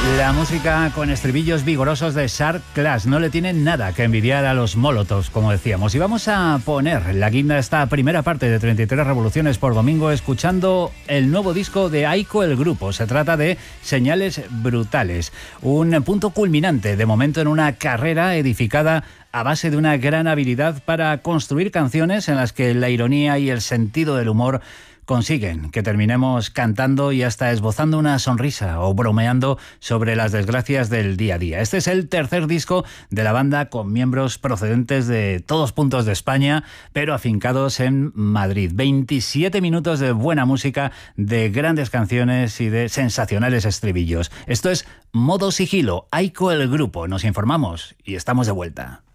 La música con estribillos vigorosos de Shark Clash no le tiene nada que envidiar a los Molotovs, como decíamos. Y vamos a poner la guinda de esta primera parte de 33 revoluciones por domingo escuchando el nuevo disco de Aiko el Grupo. Se trata de Señales Brutales, un punto culminante de momento en una carrera edificada a base de una gran habilidad para construir canciones en las que la ironía y el sentido del humor consiguen que terminemos cantando y hasta esbozando una sonrisa o bromeando sobre las desgracias del día a día. Este es el tercer disco de la banda con miembros procedentes de todos puntos de España, pero afincados en Madrid. 27 minutos de buena música, de grandes canciones y de sensacionales estribillos. Esto es Modo Sigilo, Aiko el Grupo. Nos informamos y estamos de vuelta.